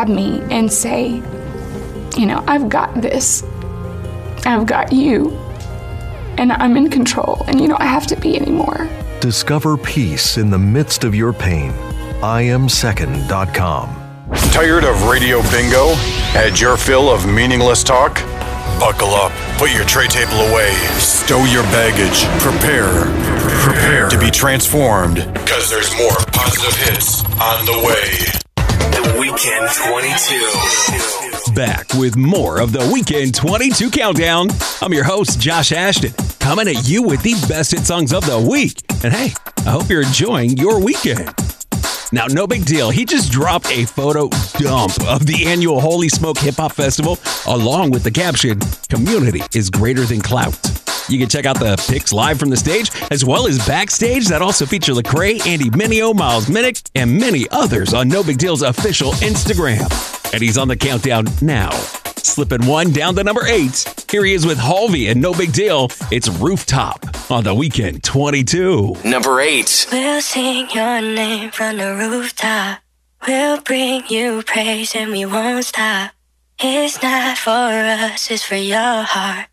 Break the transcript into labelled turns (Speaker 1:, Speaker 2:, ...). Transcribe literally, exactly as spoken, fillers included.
Speaker 1: grab me and say, you know, I've got this. I've got you. And I'm in control, and you don't have to be anymore.
Speaker 2: Discover peace in the midst of your pain. I am second dot com.
Speaker 3: Tired of radio bingo? Had your fill of meaningless talk? Buckle up, put your tray table away, stow your baggage, prepare, prepare to be transformed, because there's more positive hits on the way.
Speaker 4: The Weekend twenty-two.
Speaker 5: Back with more of the Weekend twenty-two Countdown. I'm your host, Josh Ashton, coming at you with the best hit songs of the week. And hey, I hope you're enjoying your weekend. Now, no big deal. He just dropped a photo dump of the annual Holy Smoke Hip Hop Festival, along with the caption, "Community is greater than clout." You can check out the pics live from the stage, as well as backstage that also feature Lecrae, Andy Mineo, Miles Minnick, and many others on No Big Deal's official Instagram. And he's on the countdown now. Slipping one down to number eight. Here he is with Halvey and No Big Deal. It's Rooftop on the Weekend twenty-two.
Speaker 4: Number eight.
Speaker 6: We'll sing your name from the rooftop. We'll bring you praise and we won't stop. It's not for us, it's for your heart.